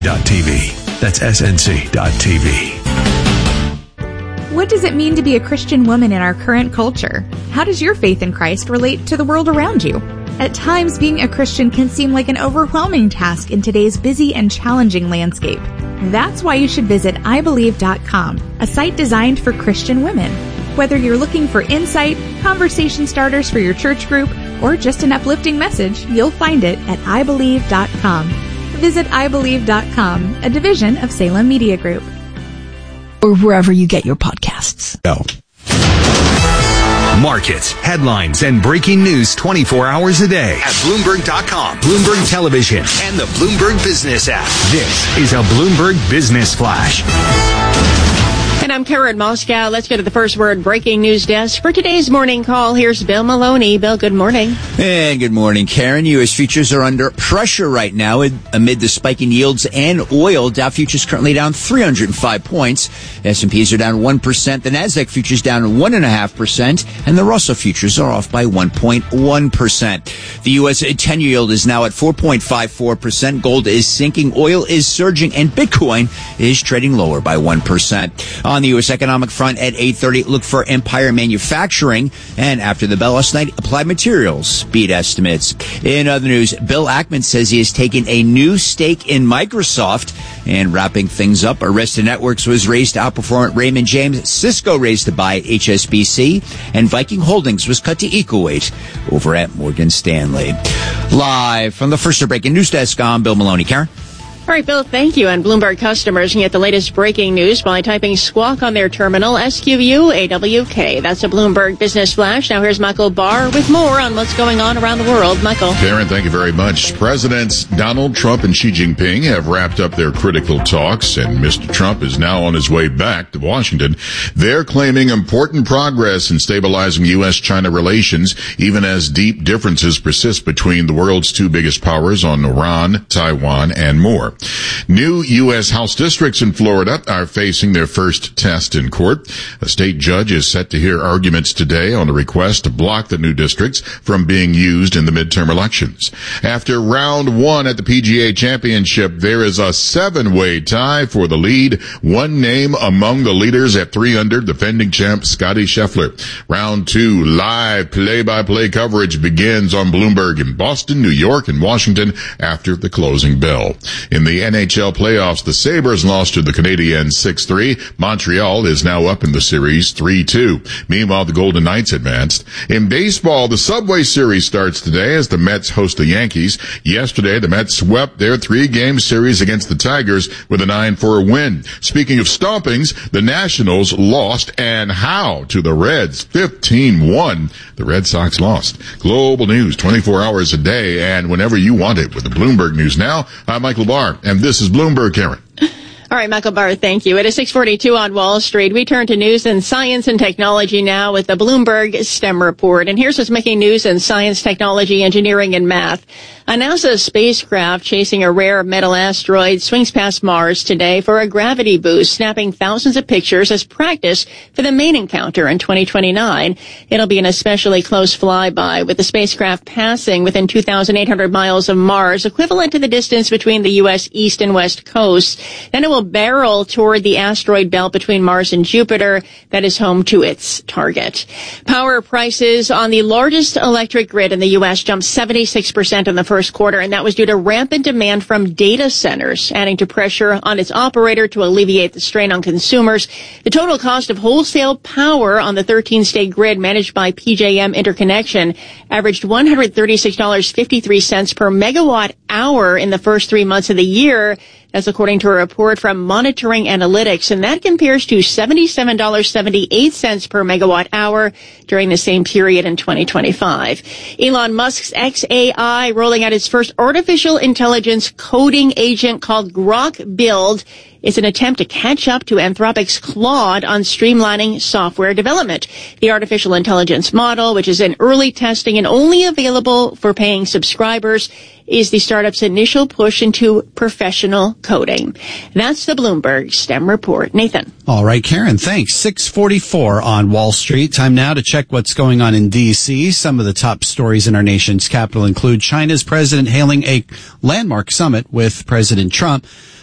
TV. That's SNC.TV. What does it mean to be a Christian woman in our current culture? How does your faith in Christ relate to the world around you? At times, being a Christian can seem like an overwhelming task in today's busy and challenging landscape. That's why you should visit IBelieve.com, a site designed for Christian women. Whether you're looking for insight, conversation starters for your church group, or just an uplifting message, you'll find it at IBelieve.com. Visit IBelieve.com, a division of Salem Media Group. Or wherever you get your podcasts. Go. Markets, headlines, and breaking news 24 hours a day at Bloomberg.com, Bloomberg Television, and the Bloomberg Business app. This is a Bloomberg Business Flash. And I'm Karen Moscow. Let's go to the First Word breaking news desk for today's morning call. Here's Bill Maloney. Bill, good morning. And good morning, Karen. U.S. futures are under pressure right now amid the spiking yields and oil. Dow futures currently down 305 points. S&Ps are down 1%. The Nasdaq futures down 1.5%. And the Russell futures are off by 1.1%. The U.S. 10-year yield is now at 4.54%. Gold is sinking. Oil is surging. And Bitcoin is trading lower by 1%. On the U.S. economic front at 8:30, look for Empire Manufacturing. And after the bell last night, Applied Materials beat estimates. In other news, Bill Ackman says he has taken a new stake in Microsoft. And wrapping things up, Arista Networks was raised to outperform Raymond James. Cisco raised to buy HSBC. And Viking Holdings was cut to equal weight over at Morgan Stanley. Live from the First Breaking News Desk, I'm Bill Maloney. Karen? All right, Bill, thank you. And Bloomberg customers can get the latest breaking news by typing squawk on their terminal, SQUAWK. That's a Bloomberg Business Flash. Now here's Michael Barr with more on what's going on around the world. Michael. Karen, thank you very much. Presidents Donald Trump and Xi Jinping have wrapped up their critical talks, and Mr. Trump is now on his way back to Washington. They're claiming important progress in stabilizing U.S.-China relations, even as deep differences persist between the world's two biggest powers on Iran, Taiwan, and more. New U.S. House districts in Florida are facing their first test in court. A state judge is set to hear arguments today on a request to block the new districts from being used in the midterm elections. After round one at the PGA Championship, there is a 7-way tie for the lead. One name among the leaders at 3 under, defending champ Scottie Scheffler. Round two, live play-by-play coverage begins on Bloomberg in Boston, New York, and Washington after the closing bell. In the NHL playoffs, the Sabres lost to the Canadiens 6-3. Montreal is now up in the series 3-2. Meanwhile, the Golden Knights advanced. In baseball, the Subway Series starts today as the Mets host the Yankees. Yesterday, the Mets swept their 3-game series against the Tigers with a 9-4 win. Speaking of stompings, the Nationals lost, and how, to the Reds, 15-1. The Red Sox lost. Global news 24 hours a day and whenever you want it with the Bloomberg News Now. I'm Michael Barr, and this is Bloomberg, Karen. All right, Michael Barr, thank you. It is 6:42 on Wall Street. We turn to news and science and technology now with the Bloomberg STEM report. And here's what's making news in science, technology, engineering, and math. A NASA spacecraft chasing a rare metal asteroid swings past Mars today for a gravity boost, snapping thousands of pictures as practice for the main encounter in 2029. It'll be an especially close flyby, with the spacecraft passing within 2,800 miles of Mars, equivalent to the distance between the U.S. east and west coasts. Then it will barrel toward the asteroid belt between Mars and Jupiter that is home to its target. Power prices on the largest electric grid in the U.S. jumped 76% in the first quarter, and that was due to rampant demand from data centers, adding to pressure on its operator to alleviate the strain on consumers. The total cost of wholesale power on the 13-state grid managed by PJM Interconnection averaged $136.53 per megawatt hour in the first 3 months of the year. That's according to a report from Monitoring Analytics, and that compares to $77.78 per megawatt hour during the same period in 2025. Elon Musk's xAI rolling out its first artificial intelligence coding agent called Grok Build. It's an attempt to catch up to Anthropic's Claude on streamlining software development. The artificial intelligence model, which is in early testing and only available for paying subscribers, is the startup's initial push into professional coding. That's the Bloomberg STEM report. Nathan. All right, Karen, thanks. 6:44 on Wall Street. Time now to check what's going on in D.C. Some of the top stories in our nation's capital include China's president hailing a landmark summit with President Trump.